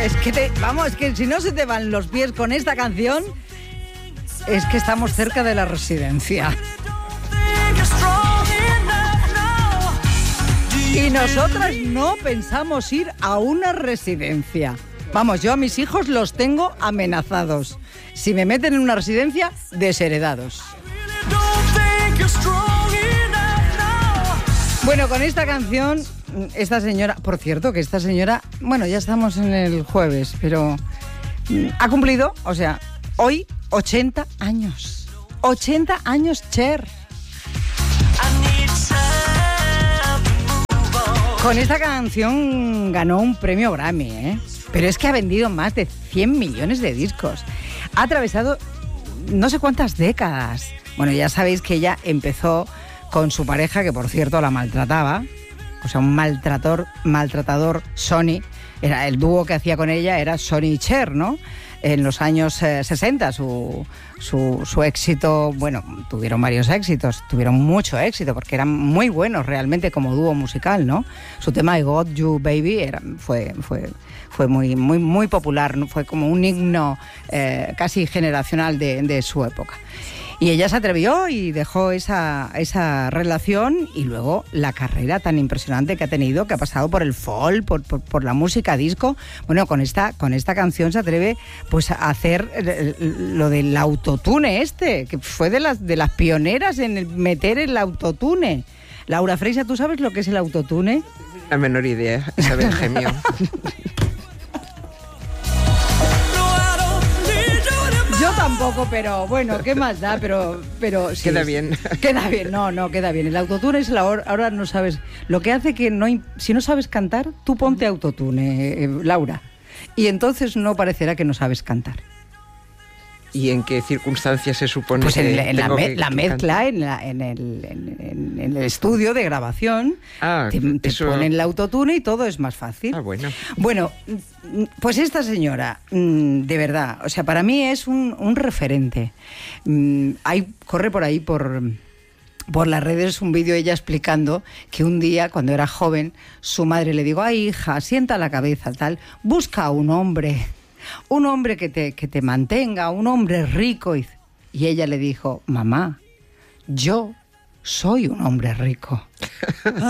es que si no se te van los pies con esta canción, es que estamos cerca de la residencia. Y nosotras no pensamos ir a una residencia. Vamos, yo a mis hijos los tengo amenazados. Si me meten en una residencia, desheredados. Bueno, con esta canción, esta señora... Por cierto, que esta señora... Bueno, ya estamos en el jueves, pero... ha cumplido, o sea, hoy 80 años. 80 años, Cher. Con esta canción ganó un premio Grammy, ¿eh? Pero es que ha vendido más de 100 millones de discos. Ha atravesado no sé cuántas décadas. Bueno, ya sabéis que ella empezó con su pareja, que por cierto la maltrataba. O sea, un maltratador Sonny. Era el dúo que hacía con ella era Sonny y Cher, ¿no? En los años 60 su éxito, bueno, tuvieron varios éxitos, tuvieron mucho éxito porque eran muy buenos realmente como dúo musical, ¿no? Su tema I Got You Baby fue muy popular, ¿no? Fue como un himno casi generacional de su época. Y ella se atrevió y dejó esa relación, y luego la carrera tan impresionante que ha tenido, que ha pasado por el folk, por la música disco. Bueno, con esta canción se atreve pues a hacer lo del autotune que fue de las pioneras en meter el autotune. Laura Freisa, ¿tú sabes lo que es el autotune? La menor idea, Isabel Gemio. Yo tampoco, pero bueno, ¿qué más da? Pero sí, queda bien. Queda bien, no, queda bien. El autotune es ahora no sabes. Lo que hace que si no sabes cantar, tú ponte autotune, Laura. Y entonces no parecerá que no sabes cantar. ¿Y en qué circunstancias se supone pues que la mezcla, en el estudio de grabación, te ponen el autotune y todo es más fácil. Bueno. Bueno, pues esta señora, de verdad, o sea, para mí es un referente. Corre por ahí, por las redes, un vídeo ella explicando que un día, cuando era joven, su madre le dijo: ay, hija, sienta la cabeza, tal, busca a un hombre que te mantenga, un hombre rico. Y ella le dijo: mamá, yo soy un hombre rico.